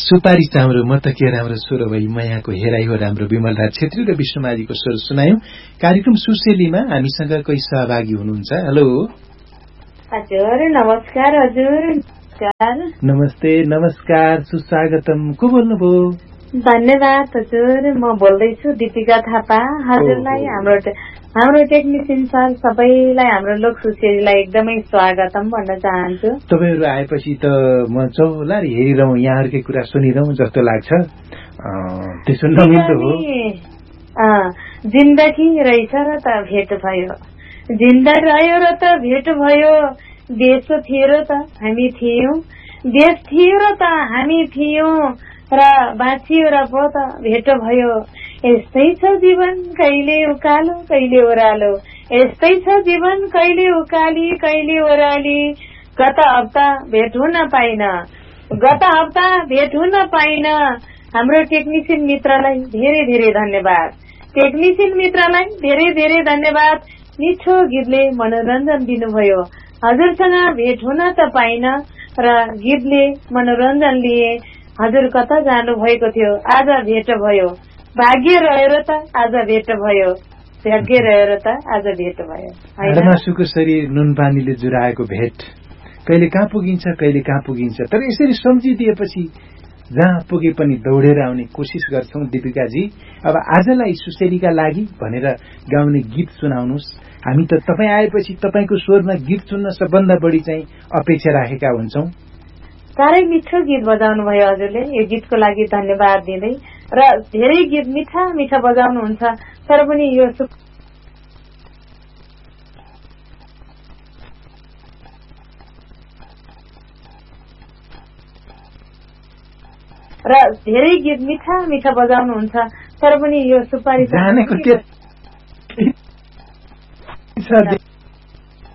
सुपारी चाम्रो म त के राम्रो स्वर भई मायाको हेराइ हो राम्रो विमल राज छेत्री र विष्णुमाझीको स्वर सुनायौं। कार्यक्रम सुसेलीमा हामीसँग कोही सहभागी हुनुहुन्छ। हेलो हजुर, नमस्कार। हजुर नमस्ते, नमस्कार, सुस्वागतम। को बोल्नुभयो? धन्यवाद हजुर, म बोल्दैछु दीपिका थापा। हजुरलाई हाम्रो टेक्निसियन सर सबैलाई हाम्रो लोक सुसेलीलाई एकदमै स्वागतम भन्न चाहन्छु। तपाईहरु आएपछि त म चौलारी हेरिरहँ, यहाँहरुकै कुरा सुनिरहँ जस्तो लाग्छ। त्यसो नमिल्दो हो। जिन्दगी रहेछ र त भेट भयो, जिन्दा रह्यो र त भेट भयो। देश थियो र त हामी थियौं, देश थियो र त हामी थियौं, र बाँचियो र पो त भेट भयो। यस्तै छ जीवन, कहिले उकालो कहिले ओह्रालो, यस्तै छ जीवन, कहिले उकाली कहिले ओह्राली। गत हप्ता भेट हुन पाइन, गत हप्ता भेट हुन पाइन। हाम्रो टेक्निसियन मित्रलाई धेरै धेरै धन्यवाद, टेक्निसियन मित्रलाई धेरै धेरै धन्यवाद। मिठो गीतले मनोरञ्जन दिनुभयो। हजुरसँग भेट हुन त पाइन र गीतले मनोरञ्जन लिए। हजुर कता जानु भएको थियो, आज भेट भयो। भाग्य रहेर त आज भेट भयो, भाग्य रहेर त आज भेट भयो। मासुको शरीर नुन पानीले जुराएको भेट कहिले कहाँ पुगिन्छ, कहिले कहाँ पुगिन्छ। तर यसरी सम्झिदिएपछि जहाँ पुगे पनि दौडेर आउने कोसिस गर्छौं। दीपिकाजी, अब आजलाई सुसेलीका लागि भनेर गाउने गीत सुनाउनुहोस्। हामी त तपाई आएपछि तपाईको स्वरमा गीत सुन्न सबभन्दा बढी चाहिँ अपेक्षा राखेका हुन्छौं। साह्रै मिठो गीत बजाउनु भयो हजुरले। यो गीतको लागि धन्यवाद दिँदै, र धेरै गीत मिठा मिठा बजाउनुहुन्छ, तर पनि यो धेरै गीत मिठा मिठा बजाउनुहुन्छ, तर पनि यो सुपारी